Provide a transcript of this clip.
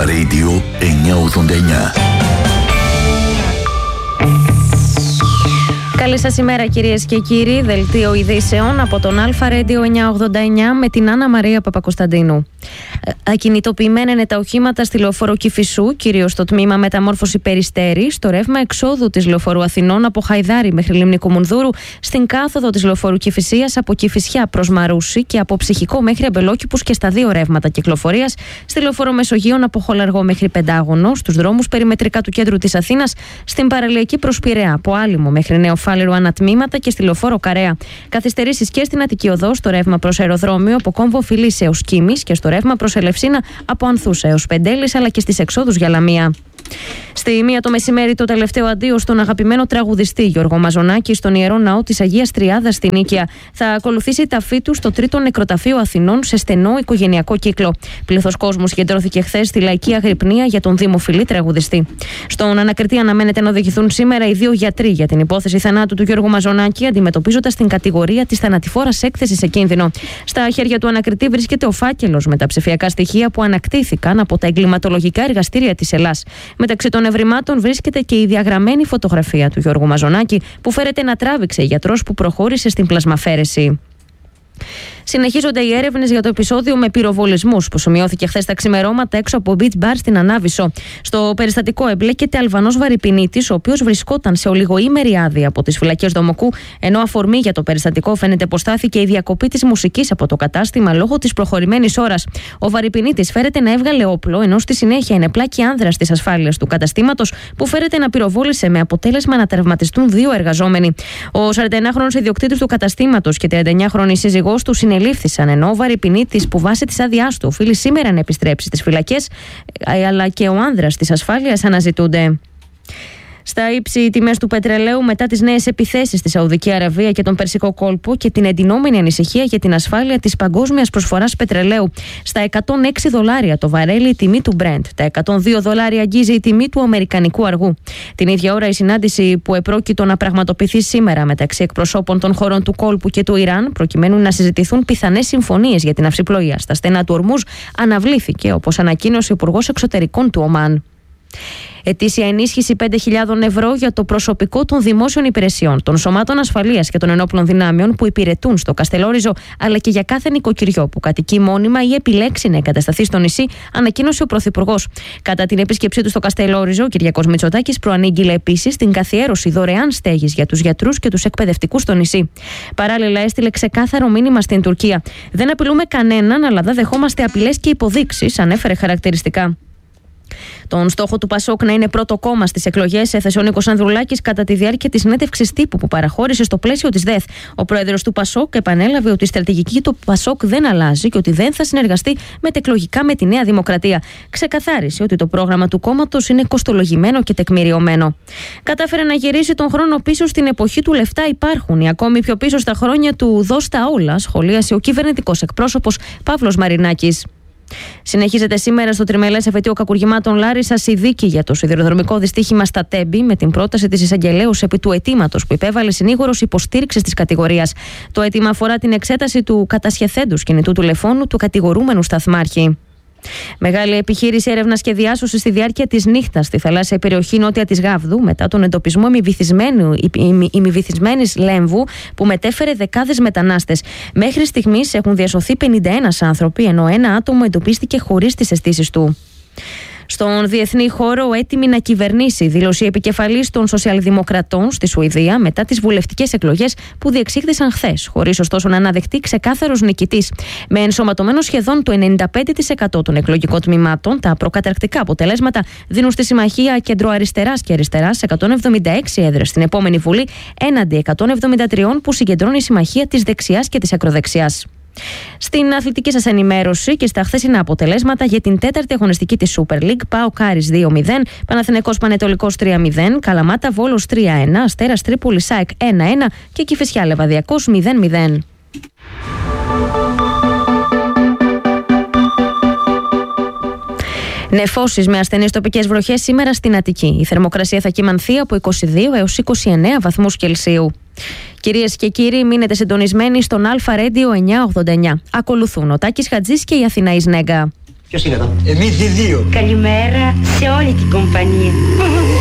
Αλφα Radio 989. Καλή σας ημέρα κυρίες και κύριοι, δελτίο ειδήσεων από τον Αλφα Radio 989 με την Άννα Μαρία Παπακοσταντίνου. Ακινητοποιημένα είναι τα οχήματα στη λεωφόρο Κηφισού, κυρίως στο τμήμα μεταμόρφωση Περιστέρη, στο ρεύμα εξόδου της λεωφορού Αθηνών από Χαϊδάρη μέχρι Λίμνη Κουμουνδούρου, στην κάθοδο της λεωφορού Κηφισίας από Κηφισιά προς Μαρούσι και από Ψυχικό μέχρι Αμπελόκηπους και στα δύο ρεύματα κυκλοφορίας, στη λεωφόρο Μεσογείων από Χολαργό μέχρι Πεντάγωνο, στους δρόμους περιμετρικά του κέντρου της Αθήνας, στην παραλιακή προς Πειραιά από Άλυμο μέχρι Νεοφάλιρο ανατμήματα και στη λεωφόρο Καρέα. Καθυστερήσεις και στην Αττική Οδό, στο ρεύμα προς Αεροδρόμιο από Κόμβο Φιλής έως Κίμης και στο ρεύμα προς Ελευσίνα από Ανθούσα έως Πεντέλης, αλλά και στις εξόδους για Λαμία. Στη 1 το μεσημέρι, το τελευταίο αντίο στον αγαπημένο τραγουδιστή Γιώργο Μαζονάκη στον Ιερό Ναό της Αγίας Τριάδας στην Νίκαια. Θα ακολουθήσει η ταφή του στο τρίτο νεκροταφείο Αθηνών σε στενό οικογενειακό κύκλο. Πλήθος κόσμου συγκεντρώθηκε χθες στη λαϊκή αγρυπνία για τον δημοφιλή τραγουδιστή. Στον ανακριτή αναμένεται να οδηγηθούν σήμερα οι δύο γιατροί για την υπόθεση θανάτου του Γιώργου Μαζονάκη, αντιμετωπίζοντας την κατηγορία της θανατηφόρας έκθεσης σε κίνδυνο. Στα χέρια του ανακριτή βρίσκεται ο φάκελος με τα ψηφιακά στοιχεία που ανακτήθηκαν από τα εγκληματολογικά εργαστήρια της Ελλάς. Μεταξύ των ευρημάτων βρίσκεται και η διαγραμμένη φωτογραφία του Γιώργου Μαζονάκη που φέρεται να τράβηξε γιατρός που προχώρησε στην πλασμαφέρεση. Συνεχίζονται οι έρευνες για το επεισόδιο με πυροβολισμούς που σημειώθηκε χθες τα ξημερώματα έξω από beach bar στην Ανάβησο. Στο περιστατικό εμπλέκεται Αλβανός βαρυπινίτης, ο οποίος βρισκόταν σε ολιγοήμερη άδεια από τις φυλακές Δομοκού, ενώ αφορμή για το περιστατικό φαίνεται πως στάθηκε η διακοπή της μουσικής από το κατάστημα λόγω της προχωρημένης ώρας. Ο βαρυπινίτης φέρεται να έβγαλε όπλο, ενώ στη συνέχεια είναι πλάκη άνδρας της ασφάλειας του καταστήματος που φέρεται να πυροβόλησε με αποτέλεσμα να τραυματιστούν δύο εργαζόμενοι. Ο 41χρονος ιδιοκτήτης του καταστήματος και 39χρονη σύζυγός του συνελήφθησαν, ενώ ο βαρυπινίτης που βάσει της άδειάς του οφείλει σήμερα να επιστρέψει στις φυλακές, αλλά και ο άνδρας της ασφάλειας αναζητούνται. Στα ύψη οι τιμές του πετρελαίου μετά τις νέες επιθέσεις στη Σαουδική Αραβία και τον Περσικό κόλπο και την εντυνόμενη ανησυχία για την ασφάλεια της παγκόσμιας προσφοράς πετρελαίου. Στα $106 το βαρέλι η τιμή του Brent. Τα $102 αγγίζει η τιμή του αμερικανικού αργού. Την ίδια ώρα η συνάντηση που επρόκειτο να πραγματοποιηθεί σήμερα μεταξύ εκπροσώπων των χωρών του κόλπου και του Ιράν, προκειμένου να συζητηθούν πιθανές συμφωνίες για την ναυσιπλοεία στα στενά του Ορμούζ, αναβλήθηκε, όπως ανακοίνωσε ο Υπουργός Εξωτερικών του Ομάν. Ετήσια ενίσχυση 5.000 ευρώ για το προσωπικό των δημόσιων υπηρεσιών, των σωμάτων ασφαλείας και των ενόπλων δυνάμεων που υπηρετούν στο Καστελόριζο, αλλά και για κάθε νοικοκυριό που κατοικεί μόνιμα ή επιλέξει να εγκατασταθεί στο νησί, ανακοίνωσε ο Πρωθυπουργός. Κατά την επίσκεψή του στο Καστελόριζο, ο Κυριάκος Μητσοτάκης προανήγγειλε επίσης την καθιέρωση δωρεάν στέγης για τους γιατρούς και τους εκπαιδευτικούς στο νησί. Παράλληλα, έστειλε ξεκάθαρο μήνυμα στην Τουρκία. Δεν απειλούμε κανέναν, αλλά δεν δεχόμαστε απειλές και υποδείξεις, ανέφερε χαρακτηριστικά. Τον στόχο του Πασόκ να είναι πρώτο κόμμα στις εκλογές έθεσε ο Νίκος Ανδρουλάκης κατά τη διάρκεια της συνέντευξης τύπου που παραχώρησε στο πλαίσιο της ΔΕΘ. Ο πρόεδρος του Πασόκ επανέλαβε ότι η στρατηγική του Πασόκ δεν αλλάζει και ότι δεν θα συνεργαστεί μετεκλογικά με τη Νέα Δημοκρατία. Ξεκαθάρισε ότι το πρόγραμμα του κόμματος είναι κοστολογημένο και τεκμηριωμένο. Κατάφερε να γυρίσει τον χρόνο πίσω στην εποχή του λεφτά υπάρχουν ή ακόμη πιο πίσω στα χρόνια του δώσ' τα όλα, σχολίασε ο κυβερνητικός εκπρόσωπος Παύλος Μαρινάκης. Συνεχίζεται σήμερα στο τριμελές εφετείο κακουργημάτων Λάρισσας η δίκη για το σιδηροδρομικό δυστύχημα στα Τέμπη με την πρόταση της εισαγγελέως επί του αιτήματος που υπέβαλε συνήγορος υποστήριξης της κατηγορίας. Το αίτημα αφορά την εξέταση του κατασχεθέντους κινητού τηλεφώνου του κατηγορούμενου σταθμάρχη. Μεγάλη επιχείρηση έρευνας και διάσωσης στη διάρκεια της νύχτας στη θαλάσσια περιοχή νότια της Γάβδου μετά τον εντοπισμό ημιβυθισμένης λέμβου που μετέφερε δεκάδες μετανάστες. Μέχρι στιγμής έχουν διασωθεί 51 άνθρωποι, ενώ ένα άτομο εντοπίστηκε χωρίς τις αισθήσεις του. Στον διεθνή χώρο, έτοιμη να κυβερνήσει, δήλωσε η επικεφαλής των Σοσιαλδημοκρατών στη Σουηδία μετά τις βουλευτικές εκλογές που διεξήχθησαν χθες, χωρίς ωστόσο να αναδεχτεί ξεκάθαρος νικητής. Με ενσωματωμένο σχεδόν το 95% των εκλογικών τμήματων, τα προκαταρκτικά αποτελέσματα δίνουν στη συμμαχία κεντροαριστεράς και αριστεράς 176 έδρες στην επόμενη Βουλή, έναντι 173 που συγκεντρώνει η συμμαχία της δεξιάς και της ακροδεξιάς. Στην αθλητική σας ενημέρωση και στα χθεσινά αποτελέσματα για την τέταρτη αγωνιστική της Super League, ΠΑΟΚ Άρης 2-0, Παναθηναϊκός Πανετολικός 3-0, Καλαμάτα Βόλος 3-1, Αστέρας Τρίπολης ΑΕΚ 1-1 και Κηφισιά Λεβαδιακός 0-0. Νεφώσεις με ασθενείς τοπικές βροχές σήμερα στην Αττική. Η θερμοκρασία θα κυμανθεί από 22 έως 29 βαθμούς Κελσίου. Κυρίες και κύριοι, μείνετε συντονισμένοι στον Αλφα Radio 989. Ακολουθούν ο Τάκης Χατζής και η Αθηναής Νέγκα. Ποιος είναι εδώ? Εμείς οι δύο. Καλημέρα σε όλη την κομπανία.